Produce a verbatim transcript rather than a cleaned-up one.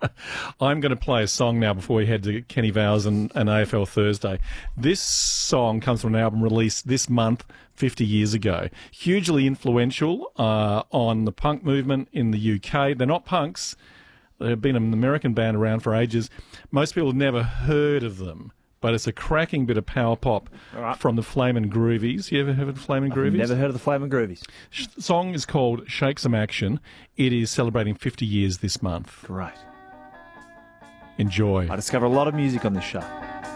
I'm going to play a song now before we head to Kenny Vowers and, and A F L Thursday. This song comes from an album released this month, fifty years ago. Hugely influential uh, on the punk movement in the U K. They're not punks. They've been an American band around for ages. Most people have never heard of them, but it's a cracking bit of power pop right. from the Flamin' Groovies. You ever heard of the Flamin' Groovies? Never heard of the Flamin' Groovies. The song is called Shake Some Action. It is celebrating fifty years this month. Great. Enjoy. I discover a lot of music on this show.